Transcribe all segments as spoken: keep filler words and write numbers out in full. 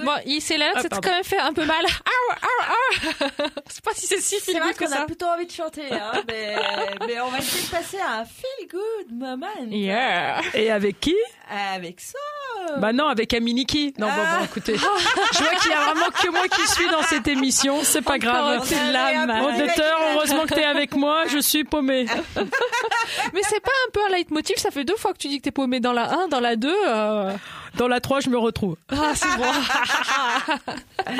Bon, il s'est là, c'est quand même fait un peu mal. Ah, ah, ah. Je sais pas si c'est si feel good que ça. C'est vrai qu'on a plutôt envie de chanter, hein, mais, mais on va essayer de passer à un feel good moment. Yeah. Et avec qui? Avec ça. Bah non, avec Aminiki. Non, ah. bon, bon, écoutez. Je vois qu'il y a vraiment que moi qui suis dans cette émission. C'est pas grave. C'est l'âme. Auditeur, heureusement que t'es avec moi. Je suis paumée. Mais c'est pas un peu un leitmotiv? Ça fait deux fois que tu dis que t'es paumée dans la un, dans la deux. Euh... Dans la trois, je me retrouve. Ah, c'est bon.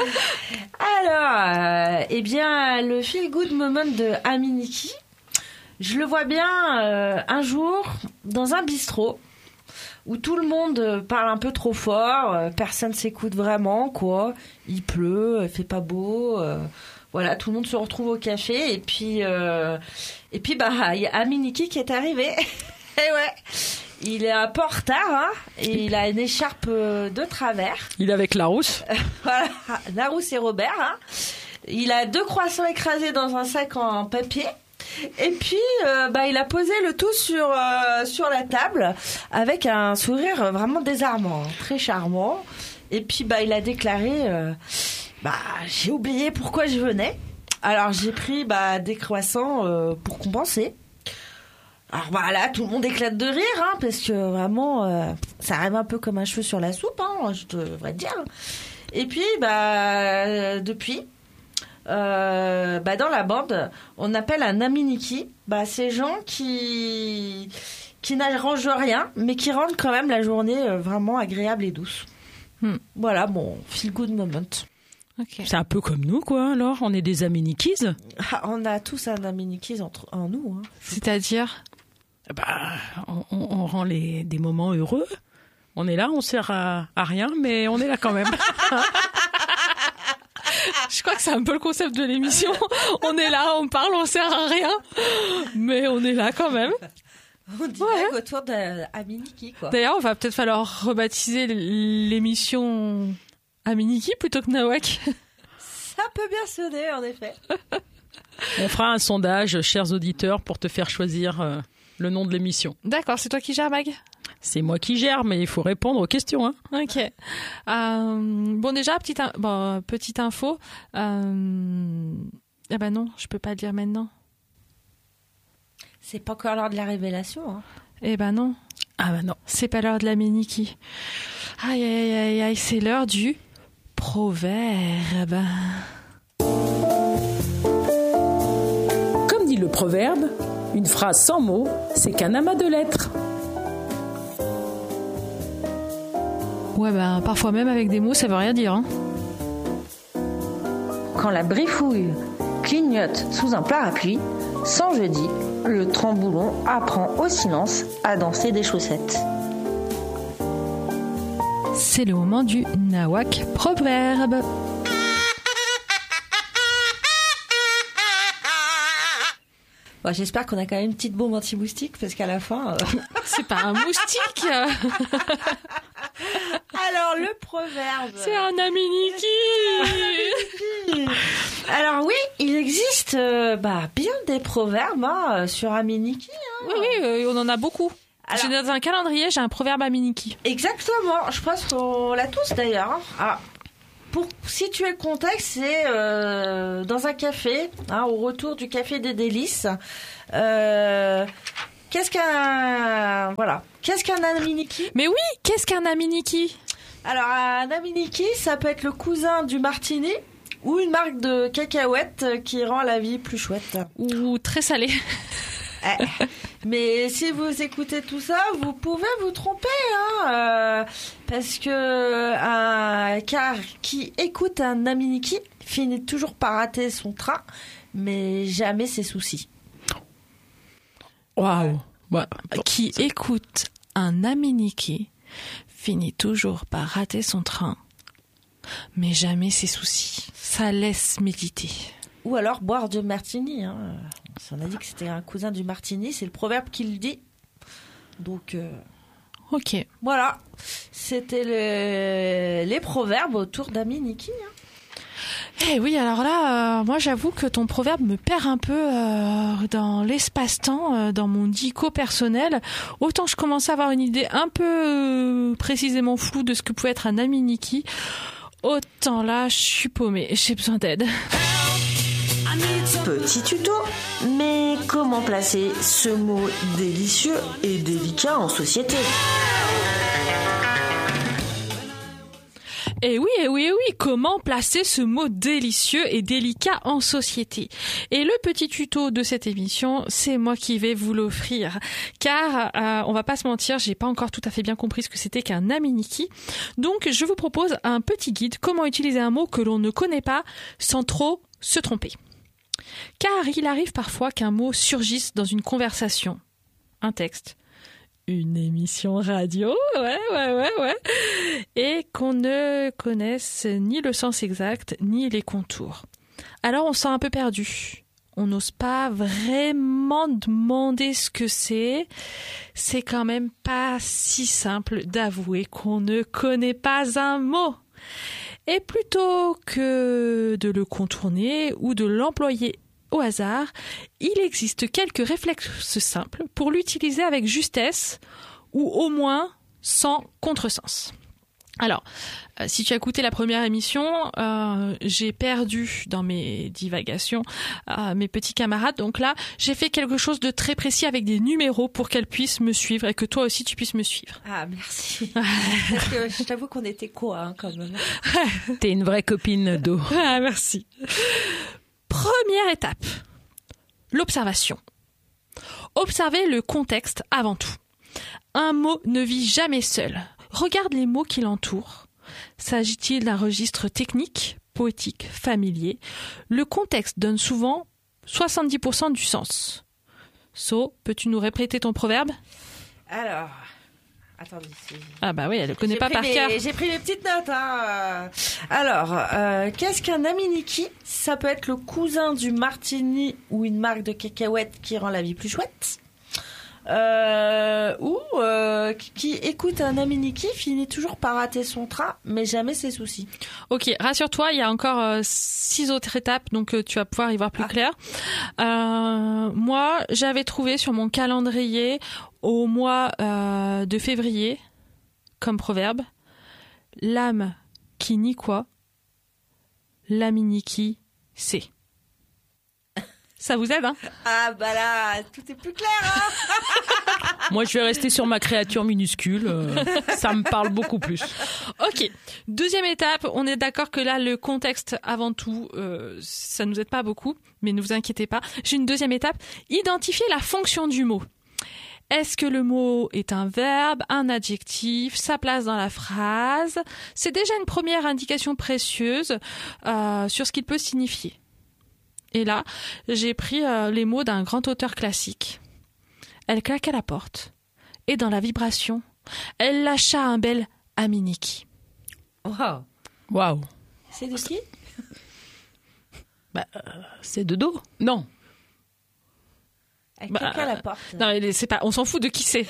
Alors, euh, eh bien, le feel good moment de Aminiki, je le vois bien euh, un jour dans un bistrot où tout le monde parle un peu trop fort, euh, personne s'écoute vraiment, quoi. Il pleut, il fait pas beau, euh, voilà, tout le monde se retrouve au café et puis euh, et puis bah il y a Aminiki qui est arrivé. Et ouais, il est un peu en retard, hein, et il a une écharpe de travers. Il est avec Larousse. Voilà, Larousse et Robert. Hein. Il a deux croissants écrasés dans un sac en papier. Et puis, euh, bah, il a posé le tout sur euh, sur la table avec un sourire vraiment désarmant, très charmant. Et puis, bah, il a déclaré, euh, bah, j'ai oublié pourquoi je venais. Alors, j'ai pris bah, des croissants euh, pour compenser. Alors voilà, tout le monde éclate de rire, hein, parce que vraiment, euh, ça arrive un peu comme un cheveu sur la soupe, hein, je devrais te dire. Et puis, bah, euh, depuis. Euh, bah dans la bande, on appelle un Aminiki, bah ces gens qui qui n'arrangent rien, mais qui rendent quand même la journée euh, vraiment agréable et douce. Hmm. Voilà, bon, feel good moment. Okay. C'est un peu comme nous, quoi. Alors, on est des Aminikis. Ah, on a tous un Aminikis entre en nous. Hein. C'est-à-dire, bah, on, on rend les des moments heureux. On est là, on sert à, à rien, mais on est là quand même. Je crois que c'est un peu le concept de l'émission. On est là, on parle, on sert à rien, mais on est là quand même. On dirait ouais. autour d'Aminiki, quoi. D'ailleurs, on va peut-être falloir rebaptiser l'émission Aminiki plutôt que Nawak. Ça peut bien sonner, en effet. On fera un sondage, chers auditeurs, pour te faire choisir euh, le nom de l'émission. D'accord, c'est toi qui gères, Mag ? C'est moi qui gère, mais il faut répondre aux questions. Hein. Ok. Euh, bon, déjà, petite, in- bon, petite info. Euh... Ah ben non, je peux pas le dire maintenant. C'est pas encore l'heure de la révélation. Hein. Eh ben non. Ah ben non. C'est pas l'heure de la Aminiki. Aïe, aïe, aïe, aïe, c'est l'heure du proverbe. Comme dit le proverbe, une phrase sans mots, c'est qu'un amas de lettres. Ouais, ben, parfois même avec des mots, ça veut rien dire. Hein. Quand la brifouille clignote sous un parapluie, sans jeudi, le tremboulon apprend au silence à danser des chaussettes. C'est le moment du Nawak proverbe. Bon, j'espère qu'on a quand même une petite bombe anti-moustique parce qu'à la fin... Euh... C'est pas un moustique. Alors, le proverbe... C'est un Aminiki. Alors oui, il existe euh, bah, bien des proverbes hein, sur Aminiki. Hein. Oui, oui, euh, on en a beaucoup. Alors, j'ai dans un calendrier, j'ai un proverbe Aminiki. Exactement, je pense qu'on l'a tous d'ailleurs. Hein. Alors, pour situer le contexte, c'est euh, dans un café, hein, au retour du café des délices. Euh, qu'est-ce qu'un voilà, qu'est-ce qu'un Aminiki ? Mais oui, qu'est-ce qu'un Aminiki ? Alors un Aminiki, ça peut être le cousin du martini ou une marque de cacahuètes qui rend la vie plus chouette. Ou très salée. Eh, mais si vous écoutez tout ça, vous pouvez vous tromper, hein, euh, parce que un car qui écoute un Aminiki finit toujours par rater son train, mais jamais ses soucis. Waouh. Ouais. Qui écoute un Aminiki finit toujours par rater son train, mais jamais ses soucis. Ça laisse méditer. Ou alors boire du martini. Hein. On a dit que c'était un cousin du martini, c'est le proverbe qui le dit. Donc, euh, ok. Voilà, c'était le... les proverbes autour d'Aminiki. Hein. Eh oui, alors là, euh, moi j'avoue que ton proverbe me perd un peu euh, dans l'espace-temps, euh, dans mon dico personnel. Autant je commence à avoir une idée un peu euh, précisément floue de ce que pouvait être un Aminiki, Autant là, je suis paumée, j'ai besoin d'aide. Petit tuto, mais comment placer ce mot délicieux et délicat en société ? Eh oui, eh oui, eh oui, comment placer ce mot délicieux et délicat en société ? Et le petit tuto de cette émission, c'est moi qui vais vous l'offrir. Car, euh, on va pas se mentir, j'ai pas encore tout à fait bien compris ce que c'était qu'un aminiki. Donc, je vous propose un petit guide, comment utiliser un mot que l'on ne connaît pas sans trop se tromper. Car il arrive parfois qu'un mot surgisse dans une conversation, un texte, une émission radio, ouais, ouais, ouais, ouais, et qu'on ne connaisse ni le sens exact, ni les contours. Alors on se sent un peu perdu. On n'ose pas vraiment demander ce que c'est. C'est quand même pas si simple d'avouer qu'on ne connaît pas un mot. Et plutôt que de le contourner ou de l'employer au hasard, il existe quelques réflexes simples pour l'utiliser avec justesse ou au moins sans contresens. Alors, euh, si tu as écouté la première émission, euh, j'ai perdu dans mes divagations euh, mes petits camarades. Donc là, j'ai fait quelque chose de très précis avec des numéros pour qu'elles puissent me suivre et que toi aussi tu puisses me suivre. Ah, merci. Parce que je t'avoue qu'on était quoi, hein, quand même. T'es une vraie copine d'eau. Ah, merci. Première étape, l'observation. Observez le contexte avant tout. Un mot ne vit jamais seul. Regarde les mots qui l'entourent. S'agit-il d'un registre technique, poétique, familier ? Le contexte donne souvent soixante-dix pour cent du sens. So, peux-tu nous répéter ton proverbe ? Alors, attendez. C'est... Ah bah oui, elle ne le connaît j'ai pas par mes, cœur. J'ai pris mes petites notes. Hein. Alors, euh, qu'est-ce qu'un aminiki ? Ça peut être le cousin du martini ou une marque de cacahuètes qui rend la vie plus chouette. Euh, ou euh, qui écoute un aminiki finit toujours par rater son train, mais jamais ses soucis. Ok, rassure-toi, il y a encore euh, six autres étapes, donc euh, tu vas pouvoir y voir plus ah. clair. Euh, moi, j'avais trouvé sur mon calendrier au mois euh, de février, comme proverbe, l'âme qui nie quoi, l'aminiki c'est. Ça vous aide, hein ? Ah bah là, tout est plus clair, hein. Moi, je vais rester sur ma créature minuscule. Euh, ça me parle beaucoup plus. Ok. Deuxième étape, on est d'accord que là, le contexte, avant tout, euh, ça nous aide pas beaucoup, mais ne vous inquiétez pas. J'ai une deuxième étape. Identifier la fonction du mot. Est-ce que le mot est un verbe, un adjectif, sa place dans la phrase ? C'est déjà une première indication précieuse euh, sur ce qu'il peut signifier. Et là, j'ai pris euh, les mots d'un grand auteur classique. Elle claqua la porte, et dans la vibration, elle lâcha un bel aminiki. Waouh. Waouh. C'est de qui ? Bah, euh, c'est de dos. Non. Elle Bah, claqua la porte. Non, mais c'est pas. On s'en fout de qui c'est.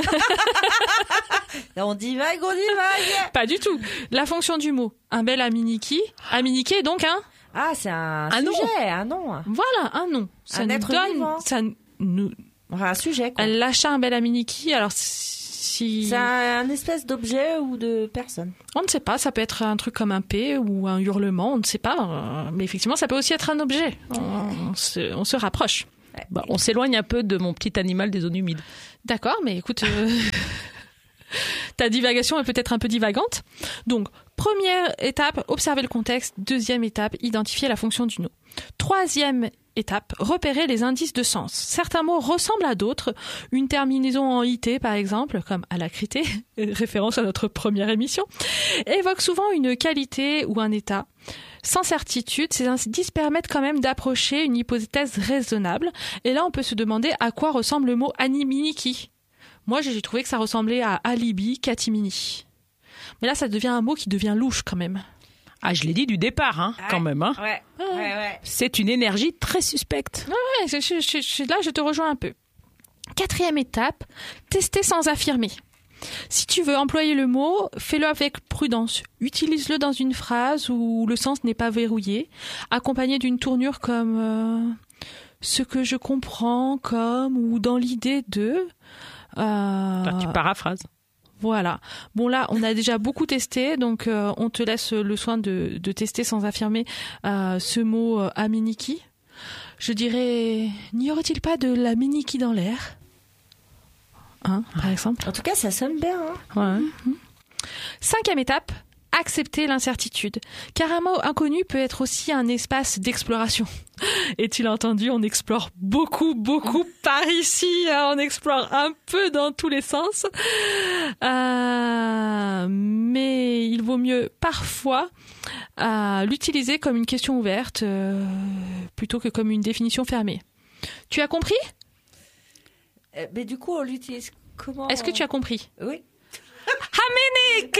On divague, on divague. Pas du tout. La fonction du mot. Un bel aminiki. Aminiki est donc un. Ah, c'est un, Un sujet, un nom. Voilà, un nom. Ça Un nous être donne. vivant. Ça nous. Enfin, un sujet, quoi. Elle lâcha un bel aminiki. Alors si. C'est un, un espèce d'objet ou de personne. On ne sait pas. Ça peut être un truc comme un P ou un hurlement. On ne sait pas. euh, Mais effectivement, ça peut aussi être un objet. On, on se, on se rapproche. Bah, on s'éloigne un peu de mon petit animal des zones humides. D'accord, mais écoute, euh, ta divagation est peut-être un peu divagante. Donc, première étape, observer le contexte. Deuxième étape, identifier la fonction du mot. Troisième étape, repérer les indices de sens. Certains mots ressemblent à d'autres. Une terminaison en ité, par exemple, comme alacrité, référence à notre première émission, évoque souvent une qualité ou un état. Sans certitude, ces indices permettent quand même d'approcher une hypothèse raisonnable. Et là, on peut se demander à quoi ressemble le mot animiniki. Moi, j'ai trouvé que ça ressemblait à alibi, catimini. Mais là, ça devient un mot qui devient louche quand même. Ah, je l'ai dit du départ, hein, Ouais. quand même. Hein. Ouais, ouais, ouais. C'est une énergie très suspecte. Ouais, je, je, je, je- là, je te rejoins un peu. Quatrième étape, tester sans affirmer. Si tu veux employer le mot, fais-le avec prudence. Utilise-le dans une phrase où le sens n'est pas verrouillé, accompagné d'une tournure comme euh, ce que je comprends comme ou dans l'idée de. Euh, Enfin, tu paraphrases. Voilà. Bon là, on a déjà beaucoup testé, donc euh, on te laisse le soin de, de tester sans affirmer euh, ce mot euh, aminiki. Je dirais, n'y aurait-il pas de la miniki dans l'air ? Hein, par exemple. En tout cas, ça sonne bien. Ouais. Hein. Mmh. Cinquième étape, accepter l'incertitude. Car un mot inconnu peut être aussi un espace d'exploration. Et tu l'as entendu, on explore beaucoup, beaucoup par ici. Hein, on explore un peu dans tous les sens. Euh, mais il vaut mieux parfois euh, l'utiliser comme une question ouverte euh, plutôt que comme une définition fermée. Tu as compris ? Euh, mais du coup, on l'utilise comment ? Est-ce que tu as compris ? Oui. Aminiki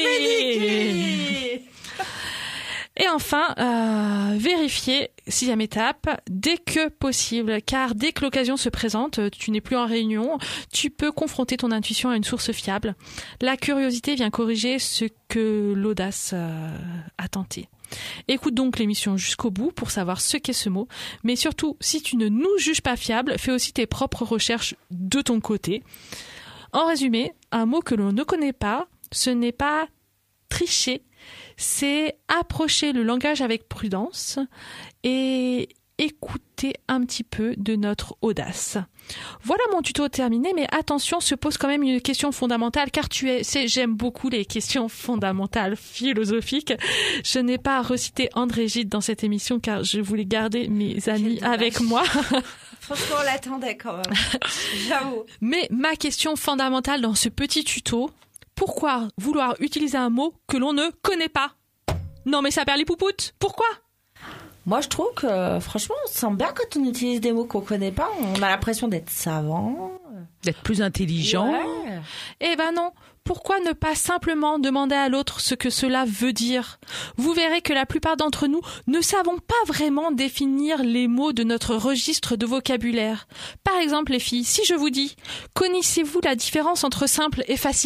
Aminiki. Et enfin, euh, vérifier, sixième étape, dès que possible, car dès que l'occasion se présente, tu n'es plus en réunion, tu peux confronter ton intuition à une source fiable. La curiosité vient corriger ce que l'audace euh, a tenté. Écoute donc l'émission jusqu'au bout pour savoir ce qu'est ce mot, mais surtout, si tu ne nous juges pas fiables, fais aussi tes propres recherches de ton côté. En résumé, un mot que l'on ne connaît pas, ce n'est pas tricher, c'est approcher le langage avec prudence et écouter un petit peu de notre audace. Voilà mon tuto terminé, mais attention, se pose quand même une question fondamentale, car tu es, c'est, j'aime beaucoup les questions fondamentales, philosophiques. Je n'ai pas recité André Gide dans cette émission, car je voulais garder mes amis avec moi. Franchement, on l'attendait quand même. J'avoue. Mais ma question fondamentale dans ce petit tuto, pourquoi vouloir utiliser un mot que l'on ne connaît pas ? Non mais ça perd les poupoutes. Pourquoi ? Moi, je trouve que, franchement, on se sent bien quand on utilise des mots qu'on connaît pas. On a l'impression d'être savant. D'être plus intelligent. Ouais. Eh ben non. Pourquoi ne pas simplement demander à l'autre ce que cela veut dire ? Vous verrez que la plupart d'entre nous ne savons pas vraiment définir les mots de notre registre de vocabulaire. Par exemple, les filles, si je vous dis « Connaissez-vous la différence entre simple et facile ?»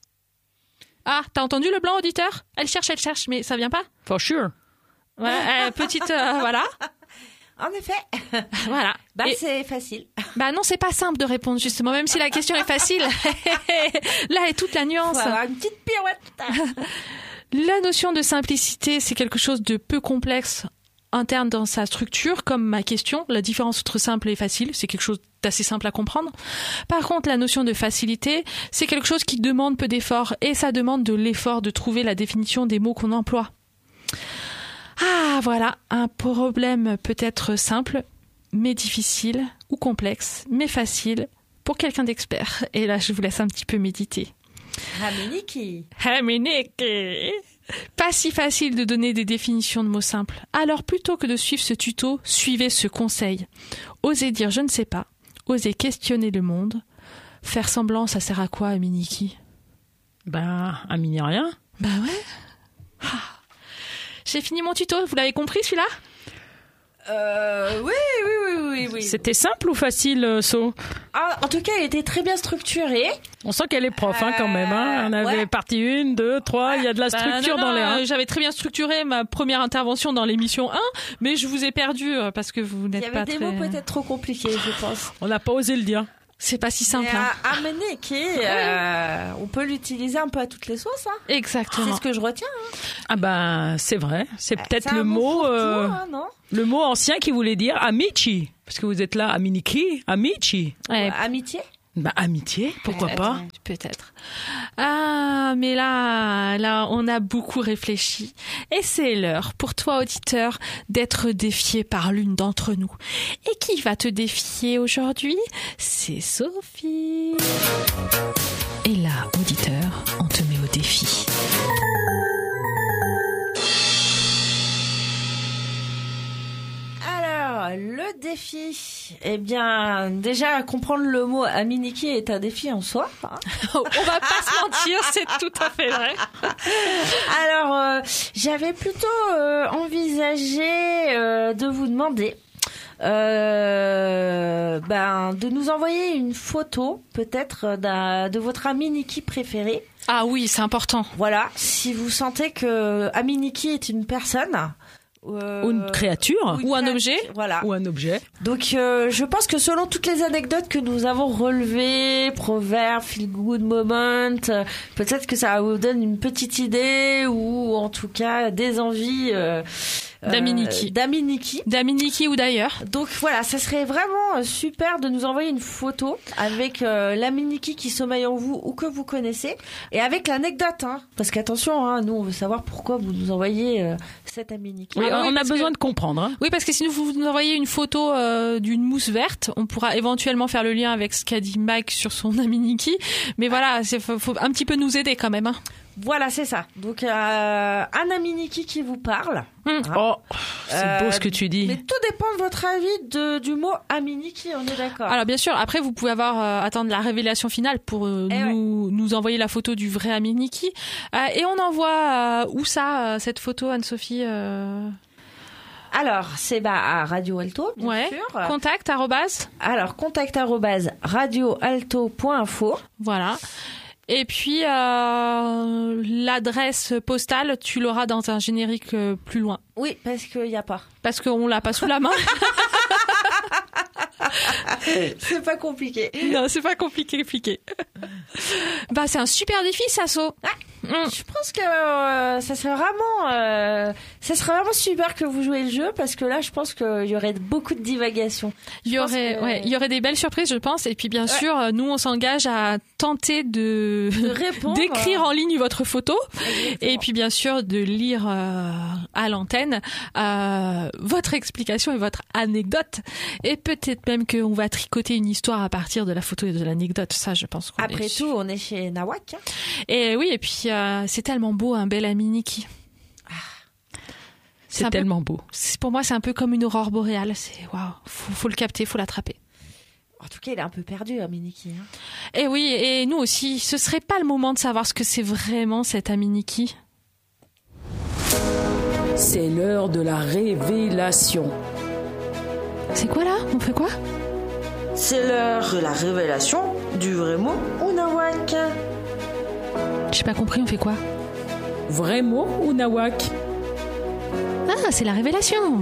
Ah, t'as entendu le blanc auditeur ? Elle cherche, elle cherche, mais ça vient pas ? For sure. Ouais, euh, petite, euh, voilà. En effet. Voilà. Bah, Et- c'est facile. Bah non, c'est pas simple de répondre justement, même si la question est facile. Là est toute la nuance. Faut avoir une petite pirouette. La notion de simplicité, c'est quelque chose de peu complexe interne dans sa structure, comme ma question. La différence entre simple et facile, c'est quelque chose d'assez simple à comprendre. Par contre, la notion de facilité, c'est quelque chose qui demande peu d'effort, et ça demande de l'effort de trouver la définition des mots qu'on emploie. Ah, voilà, un problème peut-être simple, mais difficile, ou complexe, mais facile, pour quelqu'un d'expert. Et là, je vous laisse un petit peu méditer. Aminiki. Aminiki. Pas si facile de donner des définitions de mots simples. Alors, plutôt que de suivre ce tuto, suivez ce conseil. Osez dire je ne sais pas, osez questionner le monde. Faire semblant, ça sert à quoi, Aminiki ? Ben, à mine rien. Bah ouais. Ah. J'ai fini mon tuto, vous l'avez compris celui-là ? Euh, oui, oui, oui, oui, oui. C'était simple ou facile, euh, So ? Ah, en tout cas, il était très bien structuré. On sent qu'elle est prof, hein, quand même. Hein. On avait ouais. partie une, deux, trois. Il y a de la Bah, structure non, non, dans les. Hein. euh, J'avais très bien structuré ma première intervention dans l'émission un, mais je vous ai perdu euh, parce que vous Il y n'êtes avait pas des très... mots peut-être trop compliqués, je pense. On n'a pas osé le dire. C'est pas si simple. Mais, Hein. euh, Aminiki, euh, on peut l'utiliser un peu à toutes les sauces. Hein. Exactement. C'est ce que je retiens. Hein. Ah ben, c'est vrai. C'est peut-être C'est un le bon mot, fourre-tout, euh, hein, non le mot ancien qui voulait dire amici, parce que vous êtes là, aminiki, amici. Ouais, Euh, Amitié. Ben amitié, pourquoi peut-être, pas. Peut-être. Ah, mais là, là, on a beaucoup réfléchi. Et c'est l'heure pour toi, auditeur, d'être défié par l'une d'entre nous. Et qui va te défier aujourd'hui ? C'est Sophie. Et là, auditeur, on te met au défi. Alors, le défi. Eh bien, déjà, comprendre le mot Aminiki est un défi en soi. Hein. On va pas se mentir, c'est tout à fait vrai. Alors, euh, j'avais plutôt euh, envisagé euh, de vous demander euh, ben, de nous envoyer une photo, peut-être, d'un, de votre Aminiki préféré. Ah oui, c'est important. Voilà, si vous sentez que Aminiki est une personne Euh, Ou une créature. Ou un objet. Voilà. Ou un objet. Donc, euh, je pense que selon toutes les anecdotes que nous avons relevées, proverbes, feel good moment, euh, peut-être que ça vous donne une petite idée ou en tout cas des envies euh, D'aminiki. Euh, D'aminiki. D'aminiki ou d'ailleurs. Donc voilà, ça serait vraiment super de nous envoyer une photo avec euh, l'aminiki qui sommeille en vous ou que vous connaissez et avec l'anecdote. Hein. Parce qu'attention, hein, nous on veut savoir pourquoi vous nous envoyez euh, cet aminiki. Oui, Ah, on oui, a besoin que... de comprendre. Hein. Oui, parce que si vous nous envoyez une photo euh, d'une mousse verte, on pourra éventuellement faire le lien avec ce qu'a dit Mike sur son aminiki. Mais voilà, il faut, faut un petit peu nous aider quand même. Hein. Voilà, c'est ça. Donc, euh, un aminiki qui vous parle. Mmh. Hein. Oh, c'est Euh, beau ce que tu dis. Mais tout dépend de votre avis de, du mot aminiki, on est d'accord. Alors bien sûr, après vous pouvez avoir euh, attendre la révélation finale pour euh, Eh nous, ouais. nous envoyer la photo du vrai aminiki. Euh, et on envoie euh, où ça, euh, cette photo, Anne-Sophie euh... Alors, c'est bah, à Radio Alto, bien ouais. sûr. Contact, arrobase. Alors, contact arrobase radioalto point info. Voilà. Et puis, euh, l'adresse postale, tu l'auras dans un générique euh, plus loin. Oui, parce qu'il n'y a pas. Parce qu'on l'a pas sous la main. C'est pas compliqué. Non, c'est pas compliqué, compliqué. Bah, c'est un super défi, Sasso. Ah, mm. Je pense que euh, ça serait vraiment, euh, ça serait vraiment super que vous jouiez le jeu parce que là, je pense qu'il y aurait beaucoup de divagations. Il y aurait, que... ouais, il y aurait des belles surprises, je pense. Et puis, bien ouais. sûr, nous, on s'engage à tenter de, de répondre, d'écrire en ligne votre photo. Exactement. Et puis, bien sûr, de lire euh, à l'antenne euh, votre explication et votre anecdote. Et peut-être même qu'on va tricoter une histoire à partir de la photo et de l'anecdote. Ça, je pense qu'on Après est tout, on est chez Nawak. Hein. Et oui, et puis euh, c'est tellement beau, un bel aminiki. Ah. C'est, c'est tellement peu, beau. C'est, pour moi, c'est un peu comme une aurore boréale. C'est waouh, faut, faut le capter, faut l'attraper. En tout cas, il est un peu perdu, Aminiki. Hein. Et oui, et nous aussi, ce serait pas le moment de savoir ce que c'est vraiment cet aminiki. C'est l'heure de la révélation. C'est quoi là ? On fait quoi ? C'est l'heure de la révélation du vrai mot ou nawak. J'ai pas compris, on fait quoi ? Vrai mot ou nawak ? Ah, c'est la révélation.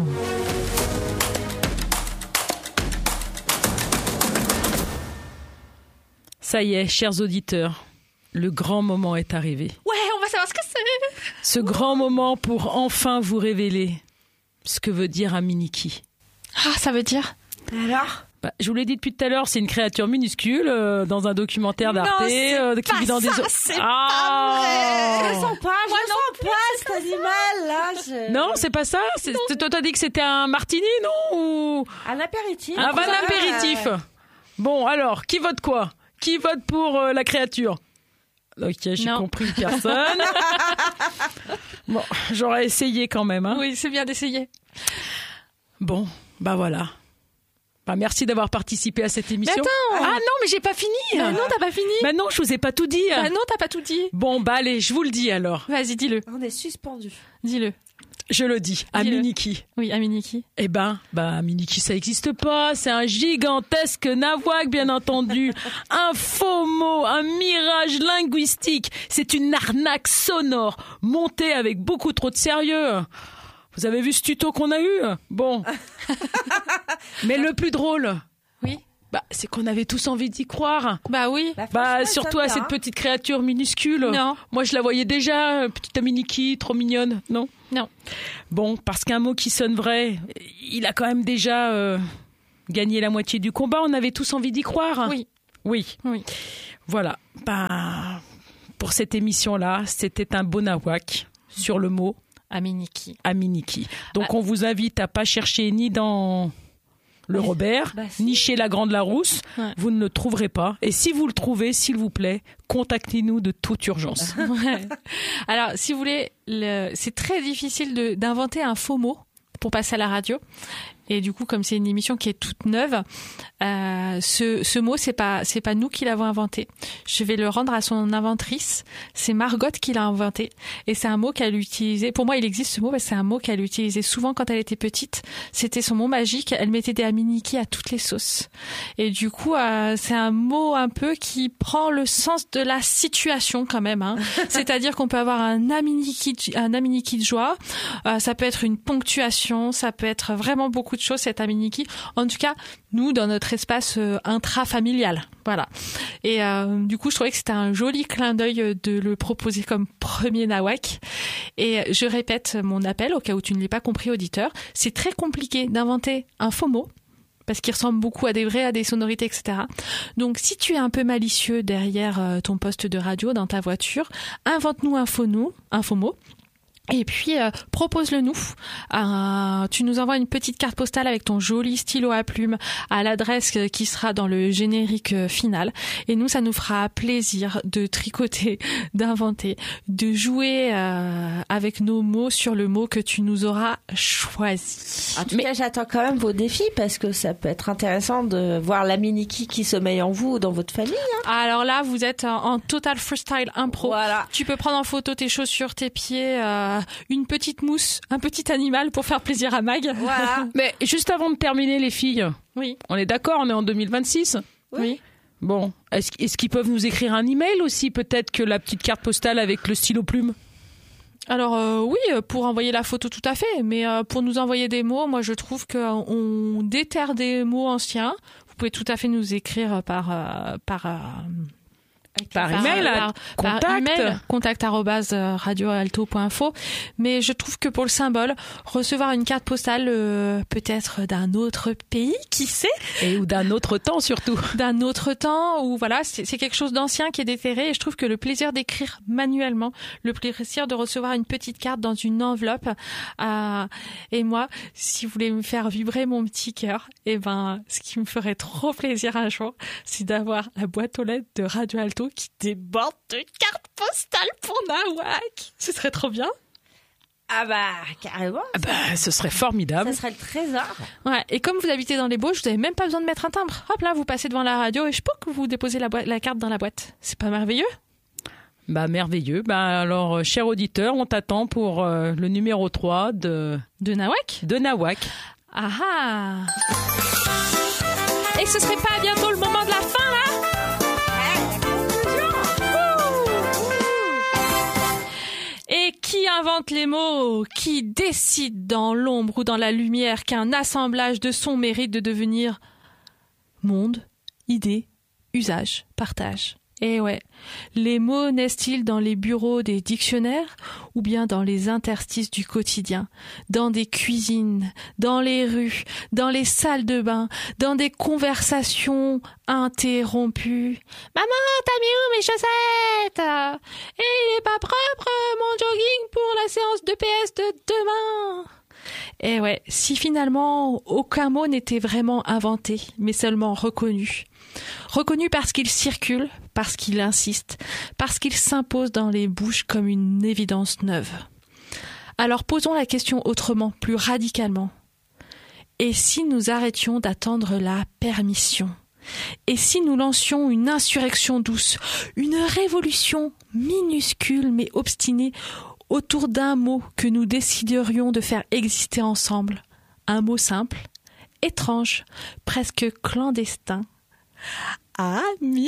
Ça y est, chers auditeurs, le grand moment est arrivé. Ouais, on va savoir ce que c'est. Ce grand moment pour enfin vous révéler ce que veut dire aminiki. Ah, ça veut dire ? Alors ? Bah, je vous l'ai dit depuis tout à l'heure, c'est une créature minuscule euh, dans un documentaire d'Arte non, euh, qui vit dans ça, des eaux. C'est ah pas vrai. Je le sens pas, je Moi le sens pas cet animal là. Je... Non, c'est pas ça. C'est, toi, t'as dit que c'était un martini, non ou... Un apéritif. Un bon apéritif. Euh... Bon, alors, qui vote quoi ? Qui vote pour euh, la créature ? Ok, j'ai non. compris personne. Bon, j'aurais essayé quand même. Hein. Oui, c'est bien d'essayer. Bon, bah voilà. Bah merci d'avoir participé à cette émission. Mais attends. Ah non, mais j'ai pas fini. Bah non, t'as pas fini. Bah non, je vous ai pas tout dit. Bah non, t'as pas tout dit. Bon, bah allez, je vous le dis alors. Vas-y, dis-le. On est suspendu. Dis-le. Je le dis, Aminiki. Oui, Aminiki. Eh ben, bah Aminiki, ça existe pas. C'est un gigantesque nawak, bien entendu. Un faux mot, un mirage linguistique. C'est une arnaque sonore montée avec beaucoup trop de sérieux. Vous avez vu ce tuto qu'on a eu ? Bon. Mais le plus drôle, oui, bah, c'est qu'on avait tous envie d'y croire. Bah oui. Bah, bah surtout à cette hein. petite créature minuscule. Non. Moi, je la voyais déjà, petite Aminiki, trop mignonne. Non ? Non. Bon, parce qu'un mot qui sonne vrai, il a quand même déjà euh, gagné la moitié du combat. On avait tous envie d'y croire. Oui. Oui. Oui. Voilà. Bah, pour cette émission-là, c'était un bon nawak sur le mot Aminiki. Aminiki. Donc, ah. on vous invite à pas chercher ni dans le Robert, bah, si. ni chez la Grande Larousse. Ouais. Vous ne le trouverez pas. Et si vous le trouvez, s'il vous plaît, contactez-nous de toute urgence. Ouais. Alors, si vous voulez, le... c'est très difficile de... d'inventer un faux mot pour passer à la radio. Et du coup, comme c'est une émission qui est toute neuve, euh, ce, ce mot, c'est pas, c'est pas nous qui l'avons inventé. Je vais le rendre à son inventrice. C'est Margot qui l'a inventé. Et c'est un mot qu'elle utilisait. Pour moi, il existe ce mot, parce que c'est un mot qu'elle utilisait souvent quand elle était petite. C'était son mot magique. Elle mettait des aminiki à toutes les sauces. Et du coup, euh, c'est un mot un peu qui prend le sens de la situation quand même. Hein. C'est-à-dire qu'on peut avoir un aminiki, un aminiki de joie. Euh, ça peut être une ponctuation. Ça peut être vraiment beaucoup de choses, cet aminiki. En tout cas, nous, dans notre espace euh, intrafamilial. Voilà. Et euh, du coup, je trouvais que c'était un joli clin d'œil de le proposer comme premier nawak. Et je répète mon appel, au cas où tu ne l'as pas compris, auditeur. C'est très compliqué d'inventer un faux mot, parce qu'il ressemble beaucoup à des vrais, à des sonorités, et cetera. Donc, si tu es un peu malicieux derrière euh, ton poste de radio, dans ta voiture, invente-nous un faux, nous, un faux mot. Et puis, euh, propose-le nous. Euh, tu nous envoies une petite carte postale avec ton joli stylo à plume à l'adresse qui sera dans le générique final. Et nous, ça nous fera plaisir de tricoter, d'inventer, de jouer euh, avec nos mots sur le mot que tu nous auras choisi. En tout Mais... cas, j'attends quand même vos défis parce que ça peut être intéressant de voir l'aminiki qui sommeille en vous ou dans votre famille. Hein. Alors là, vous êtes en, en total freestyle impro. Voilà. Tu peux prendre en photo tes chaussures, tes pieds... Euh, une petite mousse, un petit animal pour faire plaisir à Mag. Voilà. Mais juste avant de terminer, les filles, oui. On est d'accord, on est en deux mille vingt-six. Oui. oui. Bon, est-ce, est-ce qu'ils peuvent nous écrire un email aussi, peut-être que la petite carte postale avec le stylo plume? Alors euh, oui, pour envoyer la photo, tout à fait. Mais euh, pour nous envoyer des mots, moi je trouve qu'on déterre des mots anciens. Vous pouvez tout à fait nous écrire par... Euh, par euh, Par, par email, par, contact. Par email, contact arobase radio alto point info. Mais je trouve que pour le symbole, recevoir une carte postale euh, peut-être d'un autre pays, qui sait, et ou d'un autre temps surtout, d'un autre temps, ou voilà, c'est, c'est quelque chose d'ancien qui est déterré. Et je trouve que le plaisir d'écrire manuellement, le plaisir de recevoir une petite carte dans une enveloppe, euh, et moi, si vous voulez me faire vibrer mon petit cœur, et ben, ce qui me ferait trop plaisir un jour, c'est d'avoir la boîte aux lettres de Radio Alto qui déborde de cartes postales pour Nawak. Ce serait trop bien. Ah bah, carrément. Ah bah, ce serait formidable. Ça serait le trésor. Ouais, et comme vous habitez dans les Bauges, vous n'avez même pas besoin de mettre un timbre. Hop là, vous passez devant la radio et je peux que vous déposez la, boîte, la carte dans la boîte. C'est pas merveilleux? Bah, merveilleux. Bah, alors, cher auditeur, on t'attend pour euh, le numéro trois de... De Nawak? De Nawak. Ah ah. Et ce serait pas bientôt le moment de la fin, là? Et qui invente les mots? Qui décide dans l'ombre ou dans la lumière qu'un assemblage de sons mérite de devenir monde, idée, usage, partage? Eh ouais, les mots naissent-ils dans les bureaux des dictionnaires ou bien dans les interstices du quotidien, dans des cuisines, dans les rues, dans les salles de bain, dans des conversations interrompues? Maman, t'as mis où mes chaussettes? Et il est pas propre mon jogging pour la séance de P S de demain. Eh ouais, si finalement aucun mot n'était vraiment inventé, mais seulement reconnu. Reconnu parce qu'il circule, parce qu'il insiste, parce qu'il s'impose dans les bouches comme une évidence neuve. Alors posons la question autrement, plus radicalement. Et si nous arrêtions d'attendre la permission? Et si nous lancions une insurrection douce, une révolution minuscule mais obstinée autour d'un mot que nous déciderions de faire exister ensemble? Un mot simple, étrange, presque clandestin. Aminiki.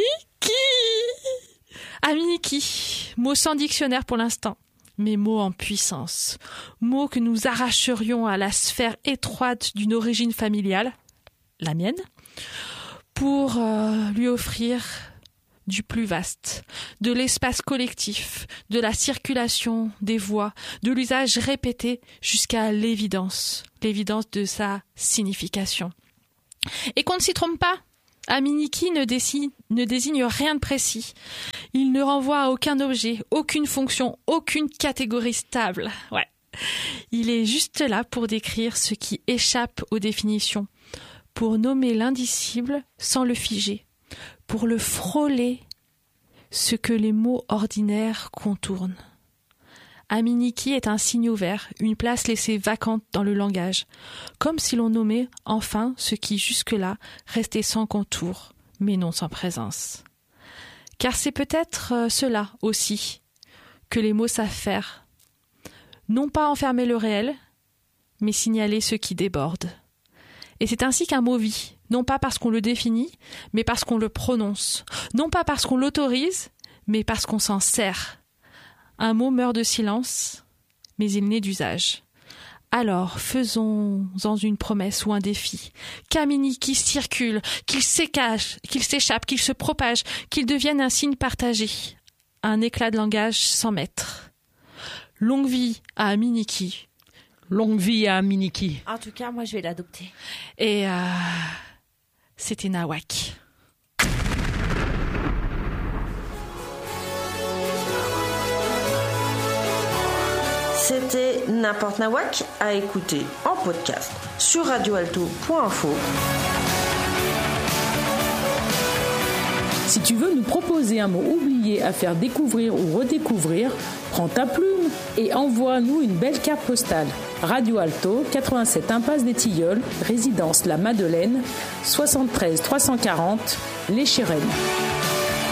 Aminiki, mot sans dictionnaire pour l'instant, mais mot en puissance. Mot que nous arracherions à la sphère étroite d'une origine familiale, la mienne, pour euh, lui offrir du plus vaste, de l'espace collectif, de la circulation des voix, de l'usage répété jusqu'à l'évidence, l'évidence de sa signification. Et qu'on ne s'y trompe pas, Aminiki ne, désigne, ne désigne rien de précis. Il ne renvoie à aucun objet, aucune fonction, aucune catégorie stable. Ouais. Il est juste là pour décrire ce qui échappe aux définitions, pour nommer l'indicible sans le figer, pour le frôler, ce que les mots ordinaires contournent. Aminiki est un signe ouvert, une place laissée vacante dans le langage, comme si l'on nommait enfin ce qui jusque-là restait sans contour, mais non sans présence. Car c'est peut-être cela aussi que les mots savent faire. Non pas enfermer le réel, mais signaler ce qui déborde. Et c'est ainsi qu'un mot vit, non pas parce qu'on le définit, mais parce qu'on le prononce, non pas parce qu'on l'autorise, mais parce qu'on s'en sert. Un mot meurt de silence, mais il naît d'usage. Alors, faisons-en une promesse ou un défi, qu'Aminiki circule, qu'il s'écache, qu'il s'échappe, qu'il se propage, qu'il devienne un signe partagé, un éclat de langage sans maître. Longue vie à Aminiki. Longue vie à Aminiki. En tout cas, moi, je vais l'adopter. Et euh, c'était Nawak. C'était N'importe Nawak à écouter en podcast sur radio alto point info. Si tu veux nous proposer un mot oublié à faire découvrir ou redécouvrir, prends ta plume et envoie-nous une belle carte postale. Radio Alto, quatre-vingt-sept impasse des Tilleuls, résidence La Madeleine, soixante-treize trois cent quarante, Les Chérènes.